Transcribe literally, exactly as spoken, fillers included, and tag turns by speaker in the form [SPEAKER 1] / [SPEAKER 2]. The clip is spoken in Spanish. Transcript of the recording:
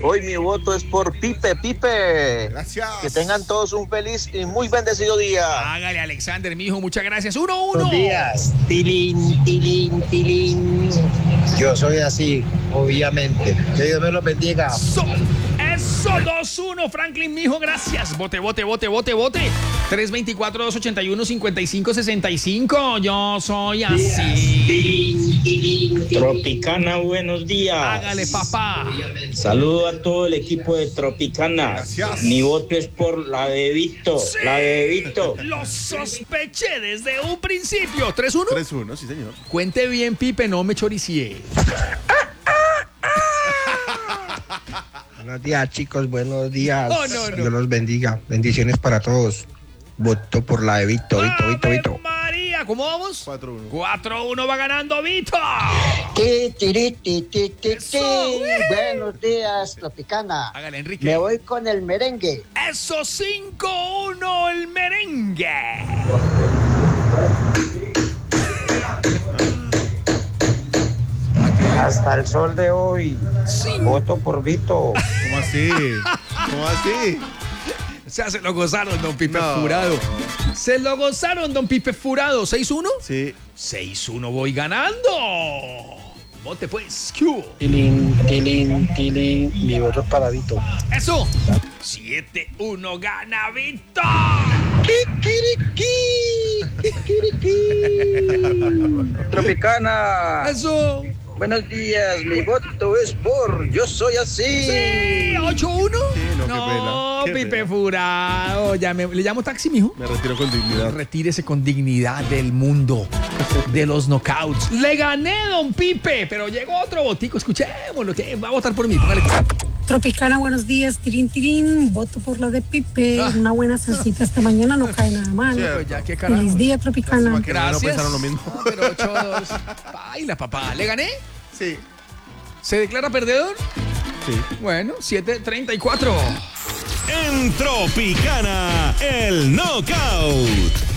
[SPEAKER 1] Hoy mi voto es por Pipe, Pipe.
[SPEAKER 2] Gracias.
[SPEAKER 1] Que tengan todos un feliz y muy bendecido día.
[SPEAKER 3] Hágale, Alexander, mijo, muchas gracias. Uno, uno.
[SPEAKER 4] Buenos días. Tilín, tilín, tilín. Yo soy así, obviamente. Que Dios me lo bendiga.
[SPEAKER 3] Eso, eso, dos uno, Franklin, mijo, gracias. Vote, vote, vote, vote, vote. tres dos cuatro, dos ocho uno, cinco cinco seis cinco. Yo soy así.
[SPEAKER 4] Tilín, tilín, tilín.
[SPEAKER 5] Tropicana, buenos días.
[SPEAKER 3] Hágale, papá.
[SPEAKER 5] Saludo a todo el equipo de Tropicana.
[SPEAKER 2] Gracias.
[SPEAKER 5] Mi voto es por la de Vito.
[SPEAKER 3] Sí.
[SPEAKER 5] La de Vito.
[SPEAKER 3] Lo sospeché desde un principio. tres uno.
[SPEAKER 2] tres uno, sí, señor.
[SPEAKER 3] Cuente bien, Pipe, no me choricié.
[SPEAKER 4] Buenos días, chicos. Buenos días.
[SPEAKER 3] Oh, no, no.
[SPEAKER 4] Dios los bendiga. Bendiciones para todos. Voto por la de Vito, Vito, Vito,
[SPEAKER 3] ¡Ave
[SPEAKER 4] Vito.
[SPEAKER 3] María! ¿Cómo vamos?
[SPEAKER 2] cuatro uno.
[SPEAKER 3] cuatro uno va ganando Vito.
[SPEAKER 6] Ti, tiri, ti, ti, ti,
[SPEAKER 3] Eso.
[SPEAKER 6] ti. Buenos días, Tropicana.
[SPEAKER 3] Hágale, Enrique.
[SPEAKER 6] Me voy con el merengue.
[SPEAKER 3] Eso, cinco uno el merengue.
[SPEAKER 4] Hasta el sol de hoy. Voto por Vito.
[SPEAKER 2] ¿Cómo así? ¿Cómo así?
[SPEAKER 3] O sea, se lo gozaron, don Pipe
[SPEAKER 2] No.
[SPEAKER 3] Furado. Se lo gozaron, don Pipe Furado. ¿seis uno?
[SPEAKER 2] Sí.
[SPEAKER 3] seis uno voy ganando. Vote pues. Q.
[SPEAKER 4] Tilín, tilín, tilín. Mi voto es para Vito.
[SPEAKER 3] Eso. siete uno gana Vito.
[SPEAKER 4] Tropicana.
[SPEAKER 3] Eso.
[SPEAKER 4] Buenos días. Mi voto es por Yo Soy Así.
[SPEAKER 3] Sí, ocho uno.
[SPEAKER 2] Sí, no, qué
[SPEAKER 3] No,
[SPEAKER 2] pena, qué
[SPEAKER 3] Pipe
[SPEAKER 2] pena.
[SPEAKER 3] Furado. Ya me- ¿Le llamo taxi, mijo?
[SPEAKER 2] Me retiro con dignidad.
[SPEAKER 3] Retírese con dignidad del mundo de los knockouts. Le gané, don Pipe, pero llegó otro botico. Escuchémoslo, que va a votar por mí. Póngale.
[SPEAKER 7] Tropicana, buenos días, tirín, tirín, voto por la de Pipe,
[SPEAKER 3] Ah.
[SPEAKER 7] una buena salsita esta mañana no cae nada mal.
[SPEAKER 2] Cierto.
[SPEAKER 3] Pues ya, qué carajo.
[SPEAKER 7] Feliz día, Tropicana.
[SPEAKER 2] Lástima que no
[SPEAKER 3] Gracias.
[SPEAKER 2] pensaron lo mismo.
[SPEAKER 3] Ah, pero ocho dos. Baila, papá. ¿Le gané?
[SPEAKER 2] Sí.
[SPEAKER 3] ¿Se declara perdedor?
[SPEAKER 2] Sí.
[SPEAKER 3] Bueno, siete treinta y cuatro.
[SPEAKER 8] En Tropicana, el knockout.